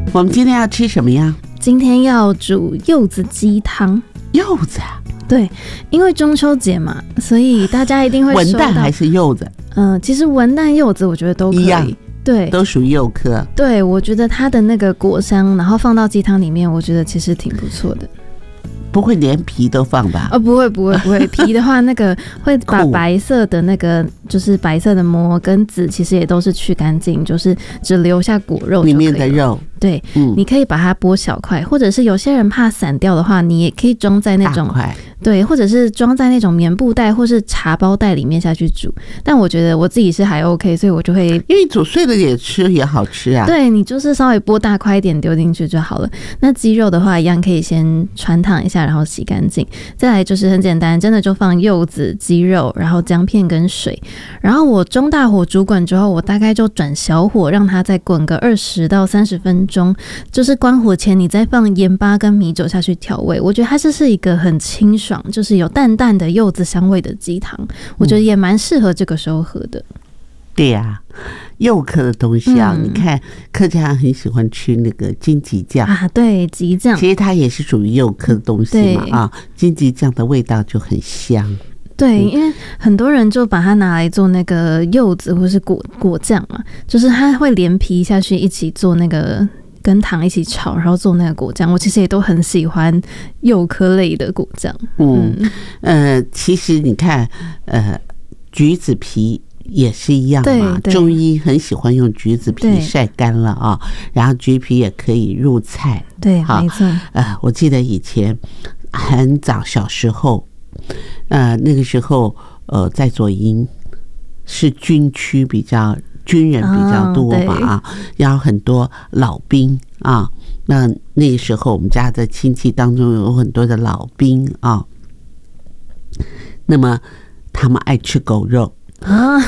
我们今天要吃什么呀？ 今天要煮柚子鸡汤。 柚子啊？ 对，因为中秋节嘛，所以大家一定会文旦还是柚子？ 其实文旦、柚子我觉得都可以， 一样， 对， 都属于柚科。 对，我觉得它的那个果香，然后放到鸡汤里面，我觉得其实挺不错的。 不会连皮都放吧？ 不会，皮的话，那个会把白色的那个就是白色的膜跟籽，其实也都是去干净，就是只留下果肉就可以了，里面的肉。对，你可以把它剥小块，或者是有些人怕散掉的话，你也可以装在那种大块， 对，或者是装在那种棉布袋或是茶包袋里面下去煮。但我觉得我自己是还 OK， 所以我就会因为煮碎了也吃也好吃啊。 对，你就是稍微剥大块一点丢进去就好了。那鸡肉的话，一样可以先穿烫一下，然后洗干净。再来就是很简单，真的就放柚子、鸡肉，然后姜片跟水。然后我中大火煮滚之后，我大概就转小火，让它再滚个20到30分钟。就是关火前，你再放盐巴跟米酒下去调味。我觉得它这是一个很清爽，就是有淡淡的柚子香味的鸡汤。我觉得也蛮适合这个时候喝的。 对呀，柚科的东西啊，你看客家人很喜欢吃那个金桔酱啊，对，桔酱， 其实它也是属于柚科的东西嘛啊，金桔酱的味道就很香。 对，因为很多人就把它拿来做那个柚子或是果酱嘛，就是它会连皮下去一起做那个跟糖一起炒，然后做那个果酱。我其实也都很喜欢柚科类的果酱。 其实你看，橘子皮也是一样嘛。中医很喜欢用橘子皮晒干了啊，然后橘皮也可以入菜。 对，没错。 我记得以前很早小时候，那个时候在左营是军区比较。军人比较多嘛然后很多老兵啊，那个时候我们家的亲戚当中有很多的老兵啊，那么他们爱吃狗肉啊，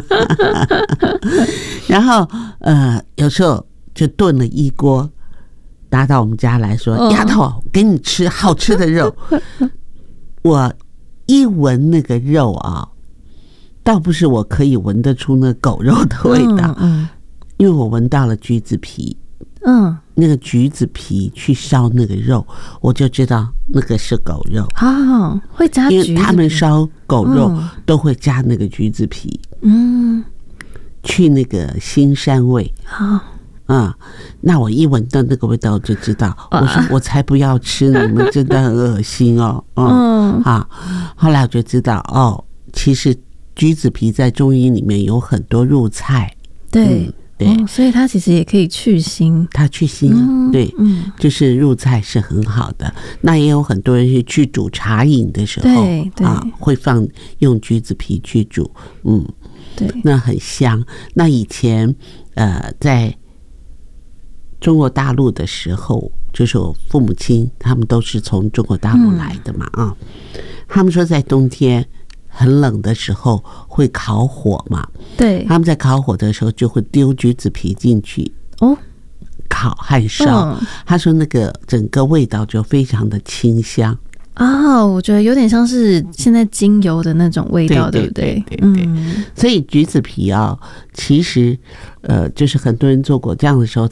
然后有时候就炖了一锅，拿到我们家来说，丫头给你吃好吃的肉，我一闻那个肉啊。倒不是我可以闻得出那狗肉的味道，因为我闻到了橘子皮，那个橘子皮去烧那个肉，我就知道那个是狗肉啊，会加橘子皮， 因为他们烧狗肉都会加那个橘子皮，去那个腥膻味那我一闻到那个味道我就知道，我说我才不要吃，你们真的很恶心哦，后来我就知道其实。橘子皮在中医里面有很多入菜， 对，所以它其实也可以去腥， 它去腥，对，就是入菜是很好的。那也有很多人是去煮茶饮的时候，会用橘子皮去煮， 对， 那很香。那以前在中国大陆的时候，就是我父母亲他们都是从中国大陆来的嘛他们说在冬天。很冷的时候会烤火嘛？ 对， 他们在烤火的时候就会丢橘子皮进去烤和烧。他说那个整个味道就非常的清香我觉得有点像是现在精油的那种味道，对不对？ 所以橘子皮其实就是很多人做果酱的时候。